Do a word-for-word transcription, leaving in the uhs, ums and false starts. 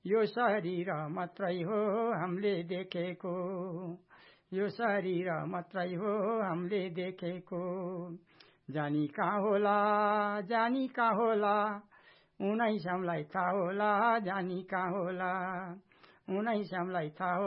यो शरीर मात्रै हो हामीले देखेको, यो शरीर मात्रै हो हामीले देखेको, जानी कहाँ होला जानी कहाँ होला, उनै श्यामलाई थाहा होला, जानी कहाँ होला उनै श्यामलाई थाहा